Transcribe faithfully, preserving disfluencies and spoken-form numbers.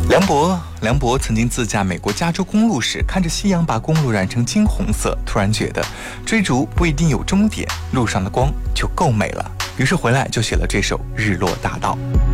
梁博，梁博曾经自驾美国加州公路时，看着夕阳把公路染成金红色，突然觉得追逐不一定有终点，路上的光就够美了。于是回来就写了这首《日落大道》。